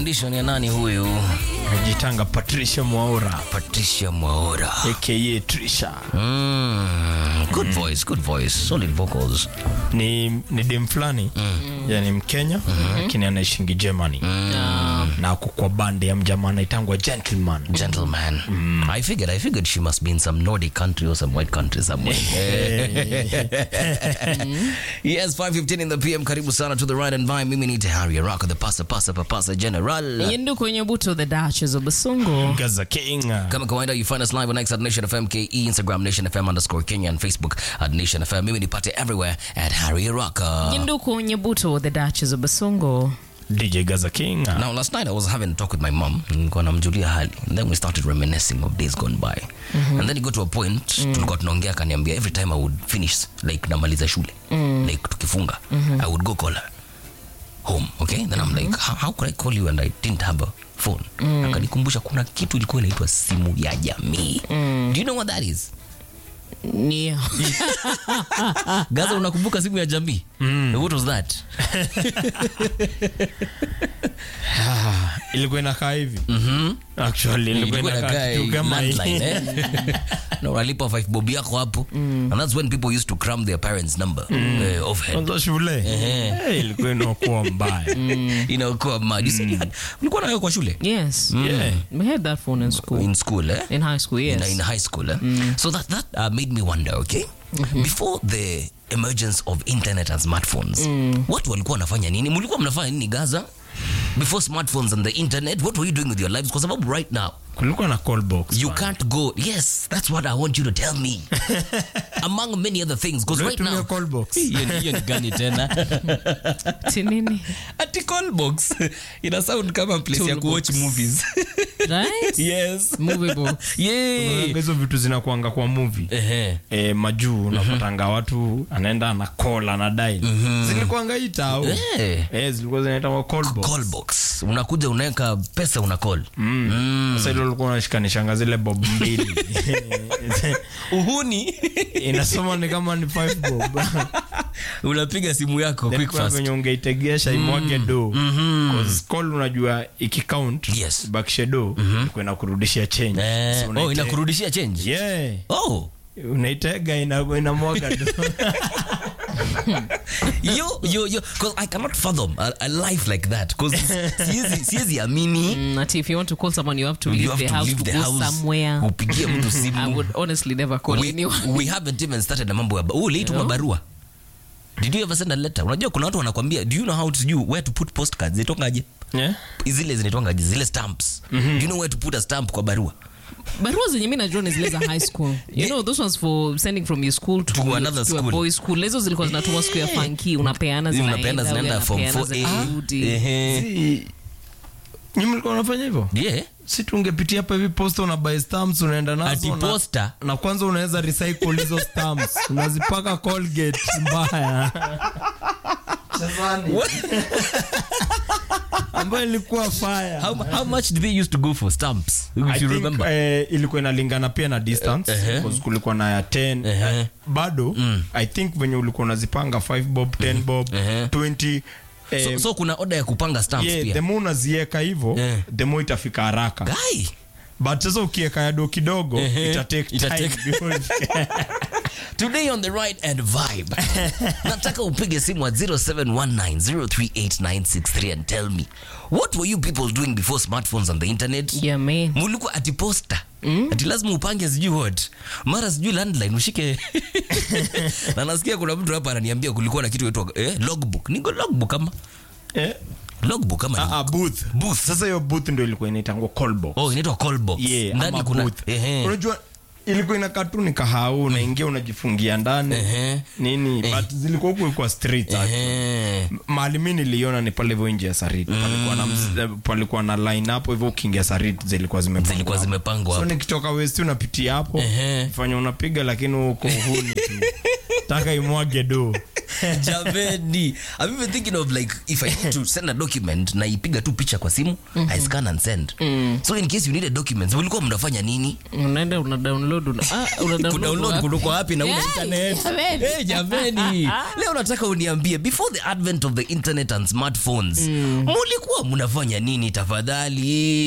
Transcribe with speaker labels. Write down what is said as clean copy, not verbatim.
Speaker 1: Rendition ya nani huyu?
Speaker 2: Anajitanga Patricia Mwaura.
Speaker 1: Patricia Mwaura.
Speaker 2: AKA Trisha.
Speaker 1: Good voice. Solid vocals.
Speaker 2: Ni dem fulani. Yani Mkenya, lakini anaishi Germany. Na kwa band ya mjamaa anaitangwa Gentleman.
Speaker 1: I figured she must be in some Nordic country or some white country somewhere. Yes, 5:15 in the PM. Karibu sana to the right and vibe. Mimi ni Harry Rock, the pasa general.
Speaker 3: Yendu kwenye buto the Duchess of Basongo.
Speaker 2: Gaza King.
Speaker 1: Kama kawaida, you find us live on X at Nation FM KE, Instagram Nation FM _Kenya, and Facebook at Nation FM. Mimi nipate everywhere at Harry Rock.
Speaker 3: Yendu kwenye buto the Duchess of Basongo.
Speaker 2: DJ Gaza King.
Speaker 1: Now, last night I was having a talk with my mom. Nilikuwa namjulia hali. And then we started reminiscing of days gone by. And then it got to a point, tulikuwa tunaongea akaniambia every time I would finish, like namaliza shule, like tukifunga, I would go call her home, okay? Then I'm like, how could I call you and I didn't have a phone? Akanikumbusha kuna kitu ilikuwa inaitwa simu ya jamii. Do you know what that is?
Speaker 3: Yeah.
Speaker 1: Gaza, unakumbuka simu ya jamii? What was that?
Speaker 2: Ilikuwa inakaa hivi. Actually ilikuwa inakaa kitu kama
Speaker 1: landline, na unalipa 5 bob yako hapo. And that's when people used to cram their parents' number off head.
Speaker 2: Kwanza shule. Ilikuwa inakuwa mbaya.
Speaker 1: Inaokoa maji. Ulikuwa nayo kwa shule?
Speaker 3: Yes.
Speaker 2: Yeah.
Speaker 3: We had that phone in school.
Speaker 1: In school, eh?
Speaker 3: In high school, yes.
Speaker 1: In high school, eh? So that made me wonder, okay? Before the emergence of internet and smartphones, watu walikuwa wanafanya nini? Mlikuwa mnafanya nini, Gaza? Before smartphones and the internet, what were you doing with your lives? Because about right now,
Speaker 2: kulikuwa na call box.
Speaker 1: You can't go. Yes, that's what I want you to tell me. Among many other things, because right now,
Speaker 2: call box.
Speaker 1: Hiyo ni gani tena?
Speaker 3: Tinini?
Speaker 1: Ati call box. Ina sound kama place ya kuwatch movies.
Speaker 3: Right?
Speaker 1: Yes.
Speaker 3: Movie box.
Speaker 1: Yeah.
Speaker 2: Hizo vitu zinakuanga kwa movie. Majuu unapatanga watu anaenda ana call ana dial. Zilikuanga itao. Zilikuwa zinaitwa call box.
Speaker 1: Call box. Unakuja unaweka pesa una call.
Speaker 2: Sasa ile ulikuwa unashikanisha zile bob mbili.
Speaker 1: Uhuni.
Speaker 2: Inasoma ni kama ni 5 bob.
Speaker 1: Unapiga simu yako quick fast.
Speaker 2: Kwenye ungeitegesha imwage do. Cause call unajua ikicount bakishe do kwenda kurudishia change.
Speaker 1: So inakurudishia change.
Speaker 2: Yeah.
Speaker 1: Oh.
Speaker 2: Unaitega inamwaga do.
Speaker 1: Yo, because I cannot fathom a life like that. Because siezi amini.
Speaker 3: If you want to call someone, you have to leave the house to go somewhere.
Speaker 1: Upigie mtu simu.
Speaker 3: I would honestly never call anyone.
Speaker 1: We haven't even started a mambo ya uliituma barua. Did you ever send a letter? Unajua kuna watu wanakuambia, do you know how to do where to put postcards? Zitongaje? Zile zinatongaje? Zile stamps. Do you know where to put a stamp kwa barua?
Speaker 3: Barua zenye mimi najua ni zile za high school. You know those ones for sending from your school to
Speaker 1: another school.
Speaker 3: A boys school. Lezo zilikuwa zinatumwa siku ya funky, unapeana
Speaker 1: zinaenda form 4A.
Speaker 2: Nyinyi mlikuwa mnafanya hivyo?
Speaker 1: Yeah.
Speaker 2: Si tungepitia hapa hivi posta una buy stamps unaenda nazo.
Speaker 1: Ati posta
Speaker 2: na kwanza unaweza recycle hizo stamps. Unazipaka Colgate mbaya. Chazani. Ambayo ilikuwa fire.
Speaker 1: How much did they used to go for stamps? If you remember.
Speaker 2: Ilikuwa inalingana pia na distance. Because kulikuwa na ya 10. Bado I think when ulikuwa unazipanga 5 bob, 10 bob, 20.
Speaker 1: So kuna order ya kupanga stamps pia.
Speaker 2: The more unazieka hivyo, the more itafika haraka.
Speaker 1: Guy.
Speaker 2: But sasa ukieka yado kidogo, ita take time.
Speaker 1: Today on the right and vibe. Nataka upige simu at 0719038963 and tell me, what were you people doing before smartphones and the internet?
Speaker 3: Yeah, man.
Speaker 1: Mulikuwa ati posta. Ati lazima upange sijui what. Mara sijui landline ushike. Na nasikia kuna mtu hapa ananiambia kulikuwa na kitu inaitwa logbook. Niko logbook kama logbook kama
Speaker 2: booth. Sasa hiyo booth ndio ilikuwa inaitangwa call box.
Speaker 1: Inaitwa call box.
Speaker 2: Ndani kuna unajua ilikuwa ina katuni kahau unaingia unajifungia ndani nini but zilikuwa huko kwa street mahali mimi niliona ni pale hivyo nje ya Sarit. Palikuwa na line hapo hivyo ukiingia Sarit zilikuwa zimepangwa. So nikitoka West unapitia hapo fanya unapiga lakini uko huni tu taka imwage do.
Speaker 1: Jameni, I'm even thinking of like if I need to send a document na ipiga tu picha kwa simu, I scan and send. So in case you need a document, ulikuwa mnafanya nini?
Speaker 3: Unaenda una download
Speaker 1: kutoka wapi na una internet? Jameni. Leo nataka uniambie before the advent of the internet and smartphones, mulikuwa mnafanya nini tafadhali?